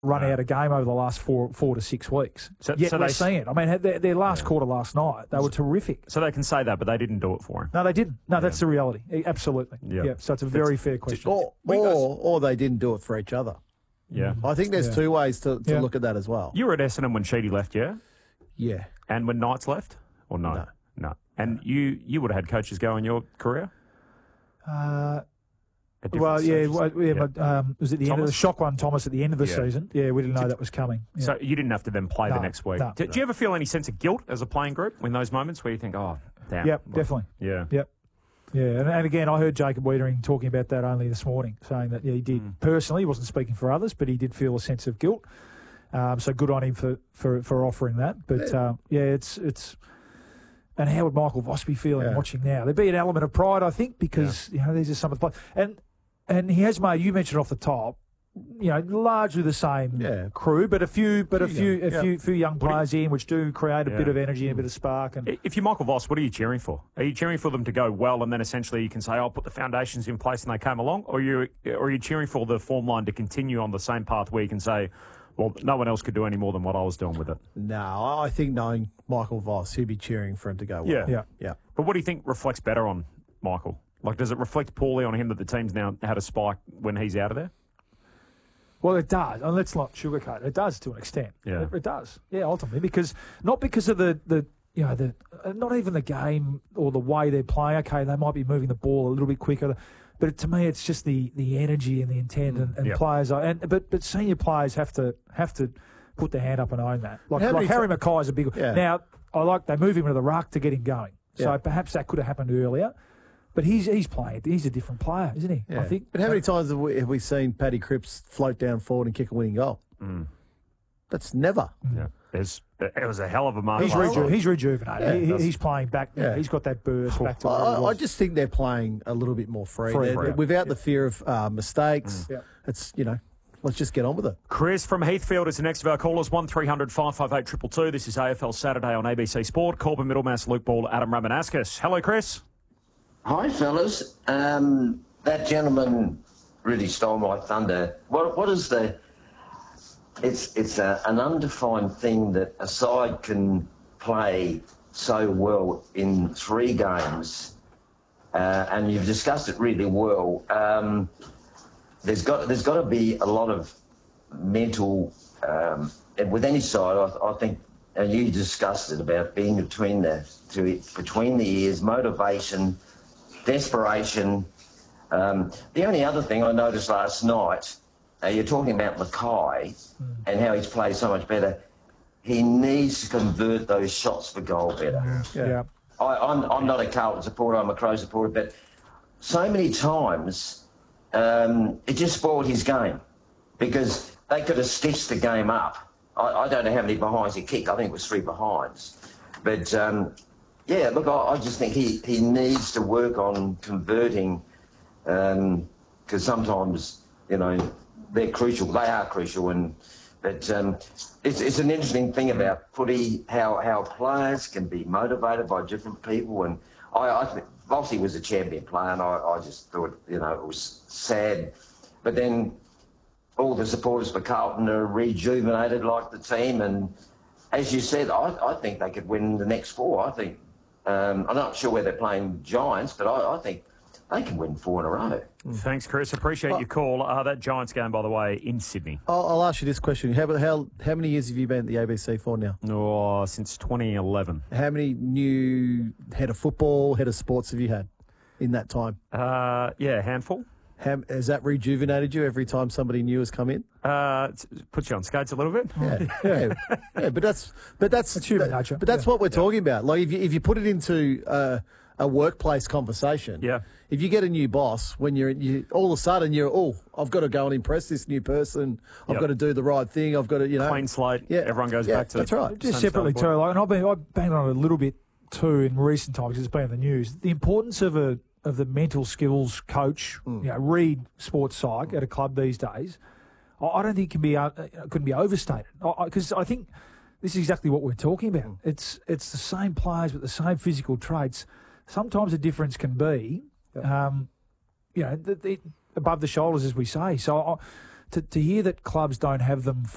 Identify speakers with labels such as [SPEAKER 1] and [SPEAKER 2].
[SPEAKER 1] run out a game over the last four to 6 weeks. Yet we're seeing it. I mean, their last quarter last night, they were terrific.
[SPEAKER 2] So they can say that, but they didn't do it for him.
[SPEAKER 1] No, they didn't. No, that's the reality. Absolutely. Yeah. So it's a very fair question.
[SPEAKER 3] Or they didn't do it for each other.
[SPEAKER 2] Yeah.
[SPEAKER 3] I think there's two ways to look at that as well.
[SPEAKER 2] You were at Essendon when Sheedy left, yeah?
[SPEAKER 3] Yeah.
[SPEAKER 2] And when Knights left? Or no? No. And you would have had coaches go in your career?
[SPEAKER 1] Was it the end of the shock one, Thomas, at the end of the season? Yeah, we didn't know that was coming. Yeah.
[SPEAKER 2] So you didn't have to then play the next week.
[SPEAKER 1] No.
[SPEAKER 2] Do you ever feel any sense of guilt as a playing group in those moments where you think, oh, damn?
[SPEAKER 1] Yep, definitely.
[SPEAKER 2] Yeah.
[SPEAKER 1] Yep. Yeah, and again, I heard Jacob Wiedering talking about that only this morning, saying that he did personally, he wasn't speaking for others, but he did feel a sense of guilt. So good on him for offering that. But it's. And how would Michael Voss be feeling watching now? There'd be an element of pride, I think, because these are some of the players. And he has made, you mentioned off the top, largely the same crew, but a few young players in, which do create a bit of energy and a bit of spark. And
[SPEAKER 2] if you're Michael Voss, what are you cheering for? Are you cheering for them to go well, and then essentially you can say, "I'll put the foundations in place," and they came along, or are you cheering for the form line to continue on the same path where you can say, well, no one else could do any more than what I was doing with it?
[SPEAKER 3] No, I think knowing Michael Voss, he'd be cheering for him to go well.
[SPEAKER 1] Yeah.
[SPEAKER 2] But what do you think reflects better on Michael? Like, does it reflect poorly on him that the team's now had a spike when he's out of there?
[SPEAKER 1] Well, it does. And let's not sugarcoat it. It does to an extent.
[SPEAKER 2] Yeah.
[SPEAKER 1] It does. Yeah, ultimately. Not because of the not even the game or the way they're playing. Okay, they might be moving the ball a little bit quicker. But to me, it's just the energy and the intent and players. But senior players have to put their hand up and own that. Like Harry Mackay is a big one.
[SPEAKER 3] Yeah.
[SPEAKER 1] Now, they move him to the ruck to get him going. So perhaps that could have happened earlier. But he's playing. He's a different player, isn't he?
[SPEAKER 3] Yeah.
[SPEAKER 1] I think.
[SPEAKER 3] But how many times have we seen Paddy Cripps float down forward and kick a winning goal? That's never.
[SPEAKER 2] Yeah. It was a hell of a mark.
[SPEAKER 1] He's rejuvenated.
[SPEAKER 3] Yeah,
[SPEAKER 1] he's playing back. Yeah. He's got that burst back to where he was.
[SPEAKER 3] I just think they're playing a little bit more free. Without the fear of mistakes. It's, let's just get on with it.
[SPEAKER 2] Chris from Heathfield is the next of our callers, 1300 558 222. This is AFL Saturday on ABC Sport. Corbin Middlemass, Luke Ball, Adam Ramanauskas. Hello, Chris.
[SPEAKER 4] Hi, fellas. That gentleman really stole my thunder. What is the... It's an undefined thing that a side can play so well in 3 games, and you've discussed it really well. There's got to be a lot of mental, with any side, I think, and you discussed it about being between the ears, motivation, desperation. The only other thing I noticed last night, you're talking about Mackay and how he's played so much better. He needs to convert those shots for goal better.
[SPEAKER 1] Yeah.
[SPEAKER 4] I'm not a Carlton supporter, I'm a Crow supporter, but so many times it just spoiled his game because they could have stitched the game up. I don't know how many behinds he kicked. I think it was 3 behinds. But, I just think he needs to work on converting because sometimes, they're crucial. They are crucial. But it's an interesting thing about footy, how players can be motivated by different people. And I think Vossi was a champion player, and I just thought, it was sad. But then all the supporters for Carlton are rejuvenated like the team. And as you said, I think they could win the next 4. I think, I'm not sure where they're playing Giants, but I think they can win 4 in a row.
[SPEAKER 2] Thanks, Chris. Appreciate your call. That Giants game, by the way, in Sydney.
[SPEAKER 3] I'll ask you this question. How many years have you been at the ABC for now?
[SPEAKER 2] Oh, since 2011.
[SPEAKER 3] How many new head of football, head of sports have you had in that time?
[SPEAKER 2] A handful.
[SPEAKER 3] Has that rejuvenated you every time somebody new has come in?
[SPEAKER 2] Puts you on skates a little bit.
[SPEAKER 3] Yeah, but that's
[SPEAKER 1] human nature.
[SPEAKER 3] But that's what we're talking about. Like if you put it into a workplace conversation.
[SPEAKER 2] Yeah.
[SPEAKER 3] If you get a new boss, when you all of a sudden I've got to go and impress this new person. I've got to do the right thing. I've got to,
[SPEAKER 2] clean slate.
[SPEAKER 3] Yeah.
[SPEAKER 2] Everyone goes back to
[SPEAKER 3] that's right.
[SPEAKER 1] Just separately too, and I've banged on it a little bit too in recent times. It's been in the news. The importance of the mental skills coach, read sports psych at a club these days. I don't think couldn't be overstated because I think this is exactly what we're talking about. It's the same players with the same physical traits. Sometimes the difference can be, above the shoulders, as we say. So to hear that clubs don't have them